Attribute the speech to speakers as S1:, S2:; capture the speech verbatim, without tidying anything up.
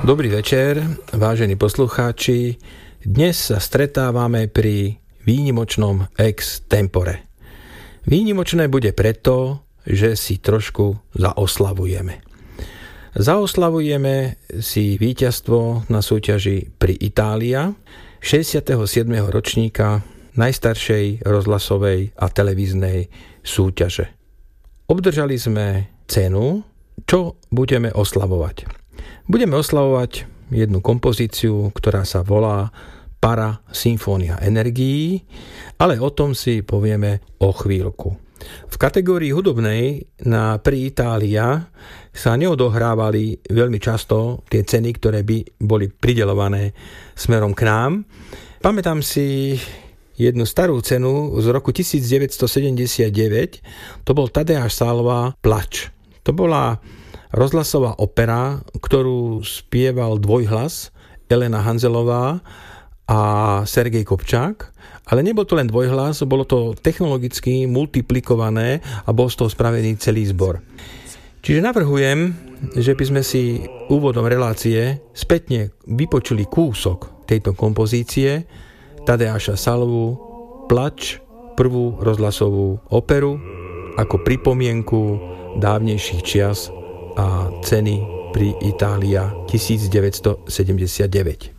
S1: Dobrý večer, vážení poslucháči. Dnes sa stretávame pri výnimočnom ex tempore. Výnimočné bude preto, že si trošku zaoslavujeme. Zaoslavujeme si víťazstvo na súťaži pri Itália šesťdesiateho siedmeho ročníka najstaršej rozhlasovej a televíznej súťaže. Obdržali sme cenu, čo budeme oslavovať. Budeme oslavovať jednu kompozíciu, ktorá sa volá Para symfónia energií, ale o tom si povieme o chvíľku. V kategórii hudobnej na Pri Itália sa neodohrávali veľmi často tie ceny, ktoré by boli prideľované smerom k nám. Pamätám si jednu starú cenu z roku devätnásťsedemdesiatdeväť, to bol Tadeáš Salva Plač. To bola rozhlasová opera, ktorú spieval dvojhlas Elena Hanzelová a Sergej Kopčák, ale nebol to len dvojhlas, bolo to technologicky multiplikované a bol z toho spravený celý zbor. Čiže navrhujem, že by sme si úvodom relácie spätne vypočuli kúsok tejto kompozície Tadeáša Salvu Plač, prvú rozhlasovú operu, ako pripomienku dávnejších čias a ceny pri Itália devätnásťsedemdesiatdeväť.